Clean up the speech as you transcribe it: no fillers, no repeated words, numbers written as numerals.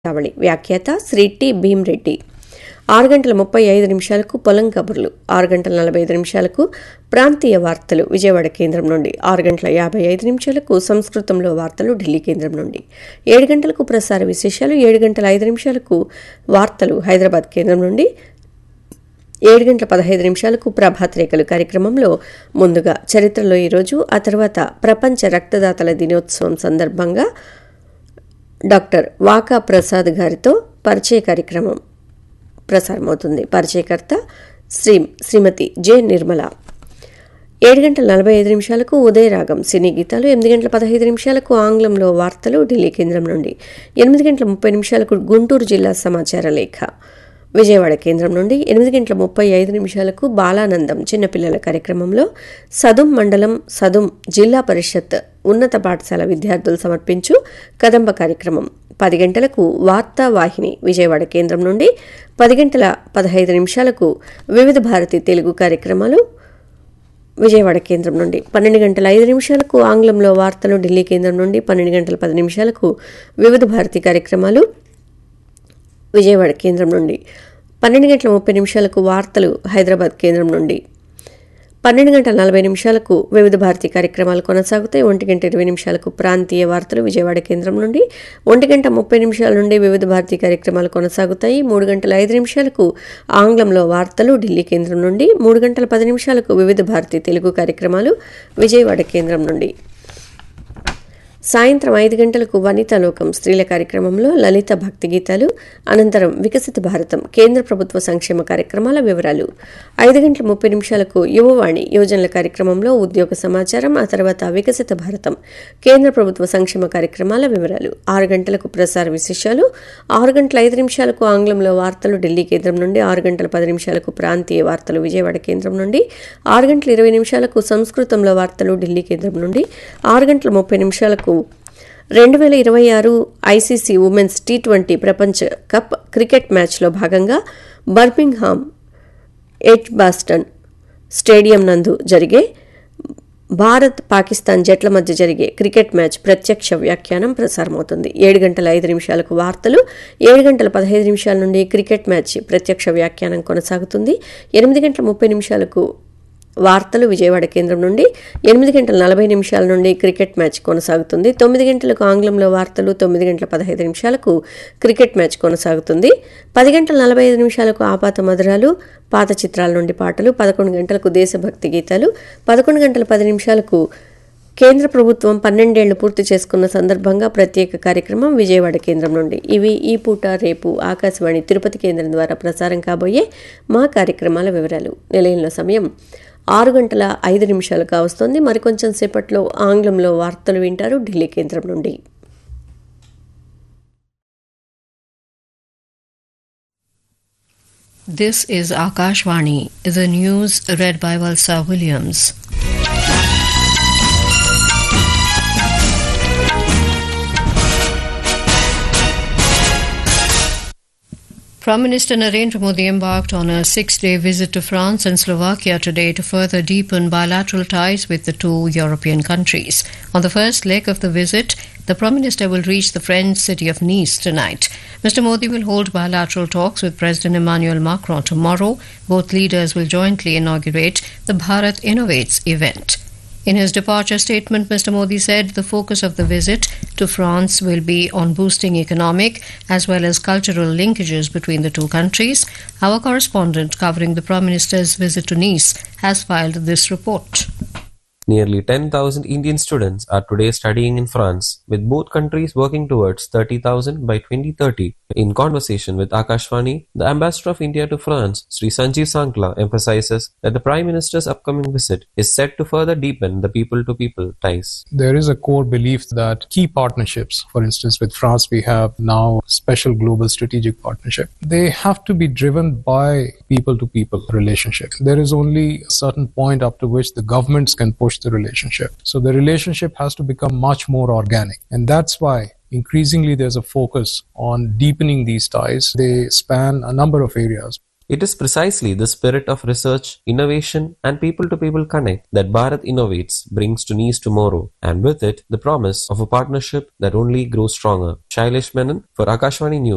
రావళి వ్యాఖ్యాత శ్రీ టి భీమ్రెడ్డి. 6:35 పొలం కబుర్లు, 6:45 ప్రాంతీయ వార్తలు విజయవాడ కేంద్రం నుండి, 6:55 సంస్కృతంలో వార్తలు ఢిల్లీ కేంద్రం నుండి, 7 గంటలకు ప్రసార విశేషాలు, 7:05 వార్తలు హైదరాబాద్ కేంద్రం నుండి, 7:15 ప్రభాత్ రేఖలు కార్యక్రమంలో ముందుగా చరిత్రలో ఈరోజు, ఆ తర్వాత ప్రపంచ రక్తదాతల దినోత్సవం సందర్భంగా డాక్టర్ వాకా ప్రసాద్ గారితో పరిచయ కార్యక్రమం ప్రసారమవుతుంది. పరిచయకర్త శ్రీమతి జె నిర్మల. 7:45 ఉదయరాగం సినీ గీతాలు, 8:15 ఆంగ్లంలో వార్తలు ఢిల్లీ కేంద్రం నుండి, 8:30 గుంటూరు జిల్లా సమాచార లేఖ విజయవాడ కేంద్రం నుండి, 8:35 బాలానందం చిన్నపిల్లల కార్యక్రమంలో సదుం మండలం సదుం జిల్లా పరిషత్ ఉన్నత పాఠశాల విద్యార్థులు సమర్పించు కదంబ కార్యక్రమం. 10 గంటలకు వార్తా వాహిని విజయవాడ కేంద్రం నుండి, 10:15 వివిధ భారతి తెలుగు కార్యక్రమాలు విజయవాడ కేంద్రం నుండి, 12:05 ఆంగ్లంలో వార్తలు ఢిల్లీ కేంద్రం నుండి, 12:10 వివిధ భారతి కార్యక్రమాలు విజయవాడ కేంద్రం నుండి, 12:30 వార్తలు హైదరాబాద్ కేంద్రం నుండి, 12:40 వివిధ భారతి కార్యక్రమాలు కొనసాగుతాయి. 1:20 ప్రాంతీయ వార్తలు విజయవాడ కేంద్రం నుండి, 1:30 నుండి వివిధ భారతి కార్యక్రమాలు కొనసాగుతాయి. 3:05 ఆంగ్లంలో వార్తలు ఢిల్లీ కేంద్రం నుండి, 3:10 వివిధ భారతి తెలుగు కార్యక్రమాలు విజయవాడ కేంద్రం నుండి. సాయంత్రం 5 గంటలకు వనితాలోకం స్త్రీల కార్యక్రమంలో లలిత భక్తి గీతాలు, అనంతరం వికసిత భారతం కేంద్ర ప్రభుత్వ సంక్షేమ కార్యక్రమాల వివరాలు. 5:30 యువవాణి యువజనుల కార్యక్రమంలో ఉద్యోగ సమాచారం, ఆ తర్వాత వికసిత భారతం కేంద్ర ప్రభుత్వ సంక్షేమ కార్యక్రమాల వివరాలు. 6 గంటలకు ప్రసార విశేషాలు, 6:05 ఆంగ్లంలో వార్తలు ఢిల్లీ కేంద్రం నుండి, 6:10 ప్రాంతీయ వార్తలు విజయవాడ కేంద్రం నుండి, 6:20 సంస్కృతంలో వార్తలు ఢిల్లీ కేంద్రం నుండి, 6:30 2026 ఐసీసీ ఉమెన్స్ T20 ప్రపంచ కప్ క్రికెట్ మ్యాచ్లో భాగంగా బర్మింగ్హామ్ ఎడ్జ్బాస్టన్ స్టేడియం నందు జరిగే భారత్ పాకిస్తాన్ జట్ల మధ్య జరిగే క్రికెట్ మ్యాచ్ ప్రత్యక్ష వ్యాఖ్యానం ప్రసారమవుతుంది. 7:05 వార్తలు, 7:15 నుండి క్రికెట్ మ్యాచ్ ప్రత్యక్ష వ్యాఖ్యానం కొనసాగుతుంది. 8:30 వార్తలు విజయవాడ కేంద్రం నుండి, 8:40 నుండి క్రికెట్ మ్యాచ్ కొనసాగుతుంది. 9 గంటలకు ఆంగ్లంలో వార్తలు, 9:15 క్రికెట్ మ్యాచ్ కొనసాగుతుంది. 10:45 ఆపాత మధురాలు పాత చిత్రాల నుండి పాటలు, 11 గంటలకు దేశభక్తి గీతాలు, 11:10 కేంద్ర ప్రభుత్వం 12 ఏళ్లు పూర్తి చేసుకున్న సందర్భంగా ప్రత్యేక కార్యక్రమం విజయవాడ కేంద్రం నుండి. ఇవి ఈ పూట రేపు ఆకాశవాణి తిరుపతి కేంద్రం ద్వారా ప్రసారం కాబోయే మా కార్యక్రమాల వివరాలు. నిలయంలో సమయం 6:05 కావస్తోంది. మరికొంచెం సేపట్లో ఆంగ్లంలో వార్తలు వింటారు ఢిల్లీ కేంద్రం నుండి. This is Akashvani, the news read by Valsa Williams. Prime Minister Narendra Modi embarked on a 6-day visit to France and Slovakia today to further deepen bilateral ties with the two European countries. On the first leg of the visit, the Prime Minister will reach the French city of Nice tonight. Mr. Modi will hold bilateral talks with President Emmanuel Macron tomorrow. Both leaders will jointly inaugurate the Bharat Innovates event. In his departure statement, Mr. Modi said the focus of the visit to France will be on boosting economic as well as cultural linkages between the two countries. Our correspondent covering the Prime Minister's visit to Nice has filed this report. Nearly 10,000 Indian students are today studying in France, with both countries working towards 30,000 by 2030. In conversation with Akashvani, the Ambassador of India to France, Sri Sanjeev Sankla, emphasizes that the Prime Minister's upcoming visit is set to further deepen the people-to-people ties. There is a core belief that key partnerships, for instance with France we have now special global strategic partnership, they have to be driven by people-to-people relationship. There is only a certain point up to which the governments can push the relationship. So the relationship has to become much more organic. And that's why increasingly there's a focus on deepening these ties. They span a number of areas. It is precisely the spirit of research, innovation and people-to-people connect that Bharat Innovates brings to Nice tomorrow, and with it, the promise of a partnership that only grows stronger. Shailesh Menon for Akashvani News.